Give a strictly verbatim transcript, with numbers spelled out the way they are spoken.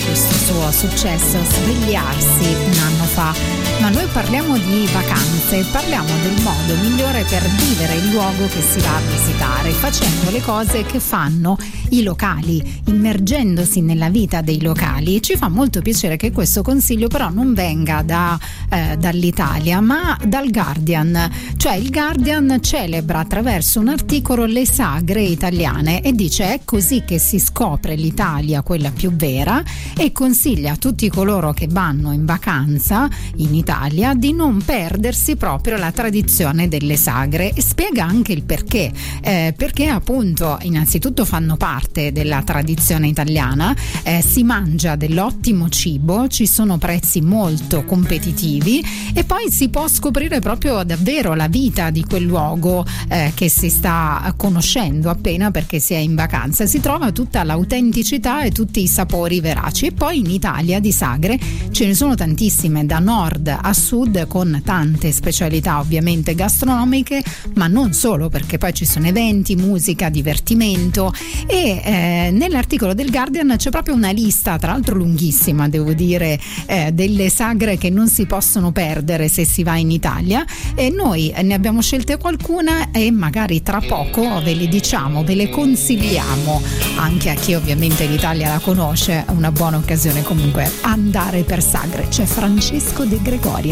questo suo successo, Svegliarsi, un anno fa. Ma noi parliamo di vacanze, parliamo del modo migliore per vivere il luogo che si va a visitare, facendo le cose che fanno i locali, immergendosi nella vita dei locali. Ci fa molto piacere che questo consiglio però non venga da, eh, dall'Italia, ma dal Guardian. Cioè il Guardian celebra attraverso un articolo le sagre italiane e dice: è così che si scopre l'Italia, quella più vera, e consiglia a tutti coloro che vanno in vacanza in Italia di non perdersi proprio la tradizione delle sagre, e spiega anche il perché, eh, perché appunto innanzitutto fanno parte della tradizione italiana, eh, si mangia dell'ottimo cibo, ci sono prezzi molto competitivi e poi si può scoprire proprio davvero la vita di quel luogo eh, che si sta conoscendo appena perché si è in vacanza. Si trova tutta l'autenticità e tutti i sapori veraci. E poi in Italia di sagre ce ne sono tantissime, da nord a sud, con tante specialità ovviamente gastronomiche, ma non solo, perché poi ci sono eventi, musica, divertimento. E eh, nell'articolo del Guardian c'è proprio una lista, tra l'altro lunghissima devo dire, eh, delle sagre che non si possono perdere se si va in Italia, e noi ne abbiamo scelte qualcuna e magari tra poco ve le diciamo, ve le consigliamo anche a chi ovviamente l'Italia la conosce. È una buona occasione comunque andare per sagre. C'è Francesco De Gregori